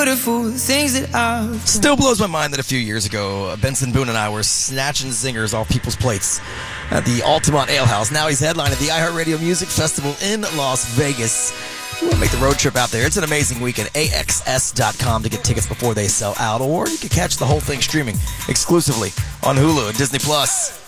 beautiful things that I've Still blows my mind that a few years ago, Benson Boone and I were snatching zingers off people's plates at the Altamont Ale House. Now he's headlining the iHeartRadio Music Festival in Las Vegas. If you want to make the road trip out there, it's an amazing weekend. AXS.com to get tickets before they sell out, or you can catch the whole thing streaming exclusively on Hulu and Disney+.